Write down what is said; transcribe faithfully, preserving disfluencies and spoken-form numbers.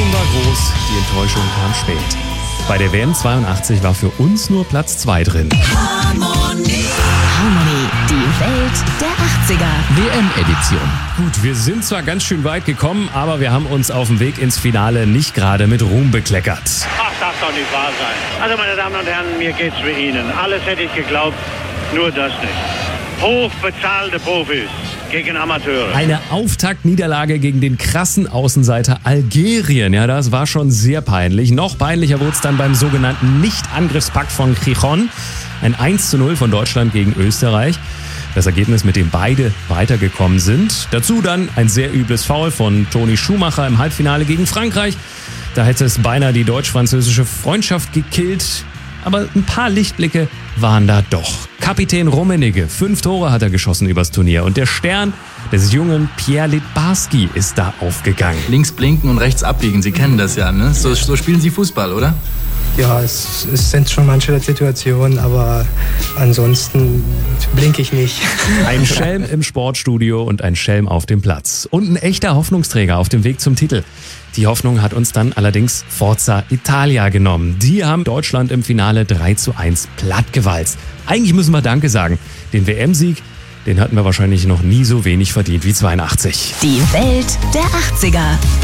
Hoffnung war groß, die Enttäuschung kam spät. Bei der W M zweiundachtzig war für uns nur Platz zwei drin. Harmonie. Harmonie, die Welt der achtziger. W M-Edition. Gut, wir sind zwar ganz schön weit gekommen, aber wir haben uns auf dem Weg ins Finale nicht gerade mit Ruhm bekleckert. Ach, darf doch nicht wahr sein. Also, meine Damen und Herren, mir geht's wie Ihnen. Alles hätte ich geglaubt, nur das nicht. Hochbezahlte Profis gegen Amateure. Eine Auftaktniederlage gegen den krassen Außenseiter Algerien. Ja, das war schon sehr peinlich. Noch peinlicher wurde es dann beim sogenannten Nicht-Angriffspakt von Gijón. Ein eins zu null von Deutschland gegen Österreich. Das Ergebnis, mit dem beide weitergekommen sind. Dazu dann ein sehr übles Foul von Toni Schumacher im Halbfinale gegen Frankreich. Da hätte es beinahe die deutsch-französische Freundschaft gekillt. Aber ein paar Lichtblicke waren da doch. Kapitän Rummenigge, fünf Tore hat er geschossen übers Turnier. Und der Stern des jungen Pierre Littbarski ist da aufgegangen. Links blinken und rechts abbiegen, Sie kennen das ja, ne? So, so spielen Sie Fußball, oder? Ja, es, es sind schon manche Situationen, aber ansonsten blinke ich nicht. Ein Schelm im Sportstudio und ein Schelm auf dem Platz. Und ein echter Hoffnungsträger auf dem Weg zum Titel. Die Hoffnung hat uns dann allerdings Forza Italia genommen. Die haben Deutschland im Finale drei zu eins plattgewalzt. Eigentlich müssen wir Danke sagen. Den W M-Sieg, den hatten wir wahrscheinlich noch nie so wenig verdient wie zweiundachtzig. Die Welt der achtziger.